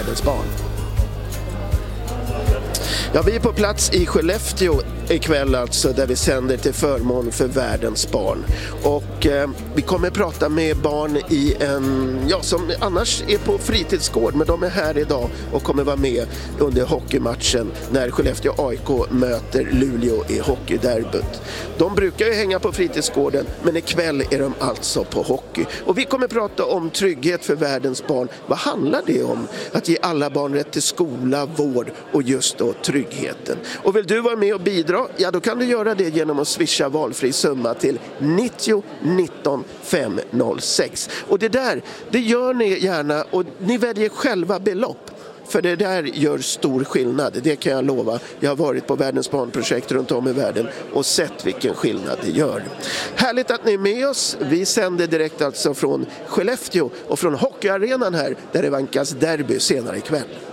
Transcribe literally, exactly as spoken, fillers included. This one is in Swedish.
världens barn. Ja, vi är på plats i Skellefteå ikväll alltså, där vi sänder till förmån för världens barn. Och eh, vi kommer att prata med barn i en, ja, som annars är på fritidsgård, men de är här idag och kommer vara med under hockeymatchen när Skellefteå A I K möter Luleå i hockeyderbyt. De brukar ju hänga på fritidsgården, men ikväll är de alltså på hockey. Och vi kommer att prata om trygghet för världens barn. Vad handlar det om? Att ge alla barn rätt till skola, vård och just då tryggheten. Och vill du vara med och bidra? Ja, då kan du göra det genom att swisha valfri summa till nittio nitton femhundrasex. Och det där, det gör ni gärna och ni väljer själva belopp. För det där gör stor skillnad, det kan jag lova. Jag har varit på världens barnprojekt runt om i världen och sett vilken skillnad det gör. Härligt att ni är med oss. Vi sänder direkt alltså från Skellefteå och från hockeyarenan här där det vankas derby senare ikväll.